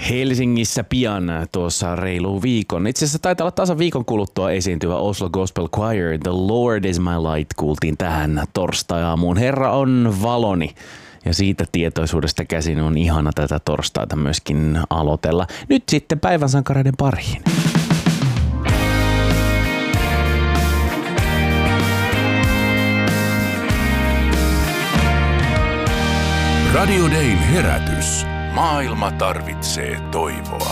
Helsingissä pian tuossa reilu viikon. Itse asiassa taitaa olla tasan viikon kuluttua esiintyvä Oslo Gospel Choir The Lord is my light kuultiin tähän torstai-aamuun. Herra on valoni. Ja siitä tietoisuudesta käsin on ihana tätä torstaita myöskin aloitella. Nyt sitten päivän sankareiden pariin. Radio Dayn herätys. Maailma tarvitsee toivoa.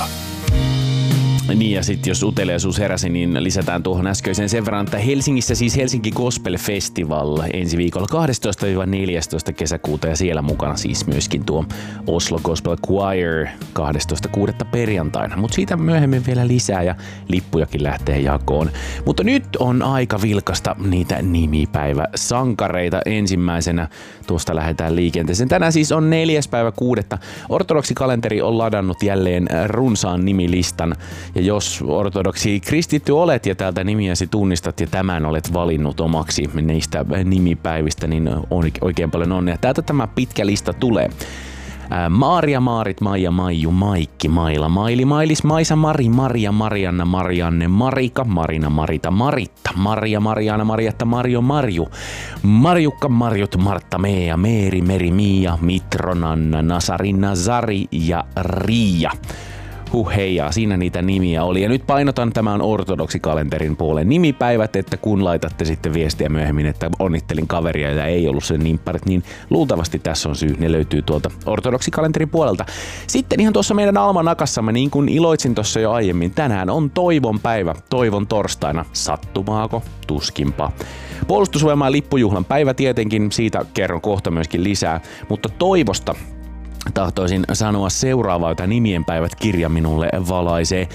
Niin ja sitten jos uteliaisuus heräsi, niin lisätään tuohon äskeiseen sen verran, että Helsingissä siis Helsinki Gospel Festival ensi viikolla 12-14 kesäkuuta ja siellä mukana siis myöskin tuo Oslo Gospel Choir 12.6. perjantaina. Mutta siitä myöhemmin vielä lisää ja lippujakin lähtee jakoon. Mutta nyt on aika vilkasta niitä nimipäiväsankareita. Ensimmäisenä tuosta lähdetään liikenteeseen. Tänään siis on 4.6. Ortodoksikalenteri on ladannut jälleen runsaan nimilistan. Ja jos ortodoksi kristitty olet ja täältä nimiäsi tunnistat ja tämän olet valinnut omaksi niistä nimipäivistä, niin oikein paljon onnea. Täältä tämä pitkä lista tulee. Maaria, Maarit, Maija, Maiju, Maikki, Maila, Maili, Mailis, Maisa, Mari, Maria, Marianna, Marianne, Marika, Marina, Marita, Maritta, Maria, Mariana, Mariatta, Marjo, Marju, Marjukka, Marjut, Martta, Meea, Meeri, Meri, Miia, Mitronanna, Nasarinna, Zari ja Riia. Heijaa, siinä niitä nimiä oli. Ja nyt painotan tämän ortodoksikalenterin puolen nimipäivät, että kun laitatte sitten viestiä myöhemmin, että onnittelin kaveria ja ei ollut sen nimpparit, niin luultavasti tässä on syy. Ne löytyy tuolta ortodoksikalenterin puolelta. Sitten ihan tuossa meidän almanakassamme, niin kuin iloitsin tuossa jo aiemmin, tänään on toivon päivä, toivon torstaina. Sattumaako? Tuskinpa. Puolustusvoimain lippujuhlan päivä tietenkin, siitä kerron kohta myöskin lisää, mutta toivosta tahtoisin sanoa seuraavaa, jota nimien päivät kirja minulle valaisee.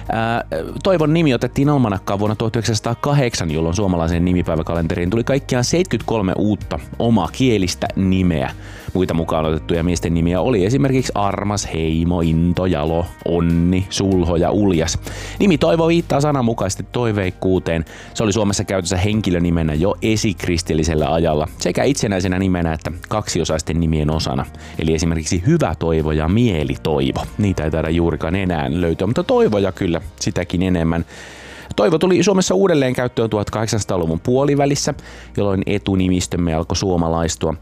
Toivon nimi otettiin almanakkaan vuonna 1908, jolloin suomalaiseen nimipäiväkalenteriin tuli kaikkiaan 73 uutta omakielistä nimeä. Muita mukaan otettuja miesten nimiä oli esimerkiksi Armas, Heimo, Into, Jalo, Onni, Sulho ja Uljas. Nimi Toivo viittaa sananmukaisesti toiveikkuuteen. Se oli Suomessa käytössä henkilönimenä jo esikristillisellä ajalla sekä itsenäisenä nimenä että kaksiosaisten nimien osana. Eli esimerkiksi Hyvä Toivo ja Mieli Toivo. Niitä ei taida juurikaan enää löytyä, mutta toivoja kyllä sitäkin enemmän. Toivo tuli Suomessa uudelleen käyttöön 1800-luvun puolivälissä, jolloin etunimistömme alkoi suomalaistua.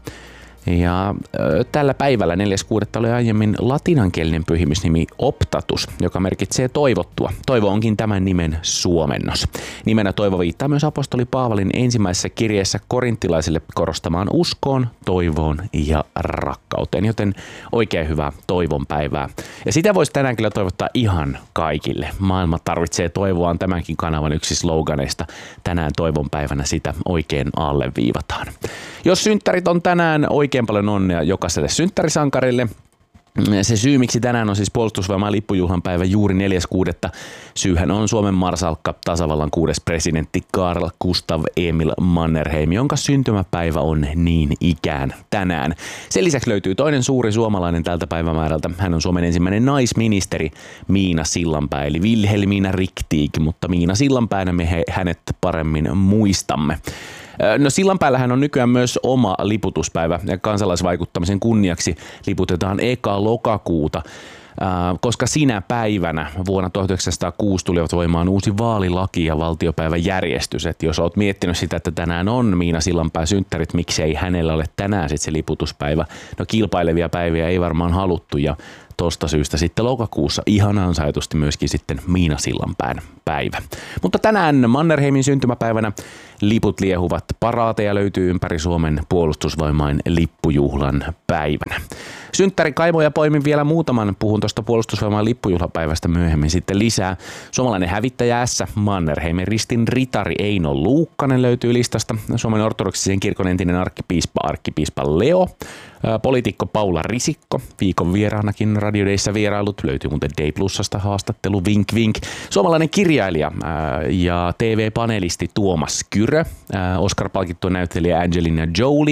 Ja tällä päivällä 4.6. oli aiemmin latinankielinen pyhimysnimi Optatus, joka merkitsee toivottua. Toivo onkin tämän nimen suomennos. Nimenä Toivo viittaa myös apostoli Paavalin ensimmäisessä kirjeessä korinttilaisille korostamaan uskoon, toivoon ja rakkauteen, joten oikein hyvää toivon päivää. Ja sitä voisi tänään kyllä toivottaa ihan kaikille. Maailma tarvitsee toivoa on tämänkin kanavan yksi sloganeista. Tänään toivon päivänä sitä oikein alleviivataan. Jos synttärit on tänään, oikein paljon onnea jokaiselle synttärisankarille. Se syy, miksi tänään on siis puolustusvoimain lippujuhlan päivä juuri 4.6. Syyhän on Suomen marsalkka, tasavallan 6. presidentti Carl Gustav Emil Mannerheim, jonka syntymäpäivä on niin ikään tänään. Sen lisäksi löytyy toinen suuri suomalainen tältä päivämäärältä. Hän on Suomen ensimmäinen naisministeri Miina Sillanpää, eli Wilhelmina Riktig, mutta Miina Sillanpäänä me hänet paremmin muistamme. No Sillanpäällähän on nykyään myös oma liputuspäivä ja kansalaisvaikuttamisen kunniaksi liputetaan eka lokakuuta, koska sinä päivänä vuonna 1906 tulivat voimaan uusi vaalilaki ja valtiopäiväjärjestys. Et jos olet miettinyt sitä, että tänään on Miina Sillanpää synttärit, miksei hänellä ole tänään sitten se liputuspäivä. No kilpailevia päiviä ei varmaan haluttu ja tosta syystä sitten lokakuussa ihan ansaitusti myöskin sitten Miina Sillanpään päivä. Mutta tänään Mannerheimin syntymäpäivänä liput liehuvat, paraateja löytyy ympäri Suomen puolustusvoimain lippujuhlan päivänä. Synttärikaimoja poimin vielä muutaman, puhun tuosta puolustusvoimain lippujuhlapäivästä myöhemmin sitten lisää. Suomalainen hävittäjä S, Mannerheimin ristin ritari Eino Luukkanen löytyy listasta. Suomen ortodoksisen kirkon entinen arkkipiispa Leo. Poliitikko Paula Risikko, viikon vieraanakin Radio Dayssä vierailut, löytyy muuten Day Plusasta haastattelu, vink vink. Suomalainen kirjailija ja TV-panelisti Tuomas Kyrö, Oscar-palkittu näyttelijä Angelina Jolie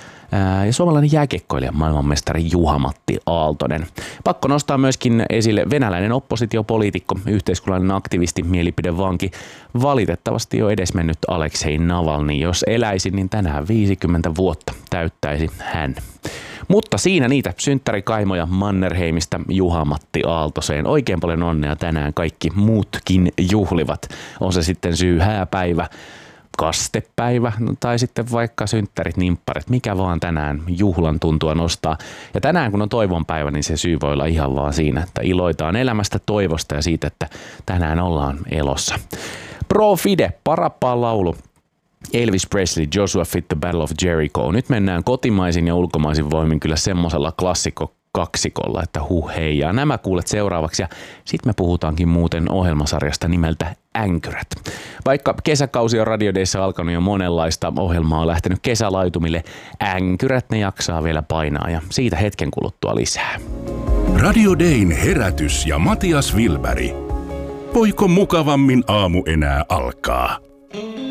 ja suomalainen jääkiekkoilija maailmanmestari Juha-Matti Aaltonen. Pakko nostaa myöskin esille venäläinen oppositiopoliitikko, yhteiskunnallinen aktivisti, mielipidevanki, valitettavasti jo edesmennyt Aleksei Navalny. Jos eläisi, niin tänään 50 vuotta täyttäisi hän. Mutta siinä niitä synttärikaimoja Mannerheimista Juha-Matti Aaltoseen. Oikein paljon onnea tänään kaikki muutkin juhlivat. On se sitten syy hääpäivä, kastepäivä tai sitten vaikka synttärit, nimpparit, mikä vaan tänään juhlan tuntua nostaa. Ja tänään kun on toivonpäivä, niin se syy voi olla ihan vaan siinä, että iloitaan elämästä, toivosta ja siitä, että tänään ollaan elossa. Pro Fide, Parappaa laulu. Elvis Presley, Joshua Fit, The Battle of Jericho. Nyt mennään kotimaisin ja ulkomaisin voimin kyllä semmosella klassikko-kaksikolla, että hei. Ja nämä kuulet seuraavaksi ja sit me puhutaankin muuten ohjelmasarjasta nimeltä Änkyrät. Vaikka kesäkausi on Radio Dayssä alkanut jo monenlaista, ohjelmaa on lähtenyt kesälaitumille, Änkyrät ne jaksaa vielä painaa ja siitä hetken kuluttua lisää. Radio Dayn herätys ja Matias Wilberg. Voiko mukavammin aamu enää alkaa?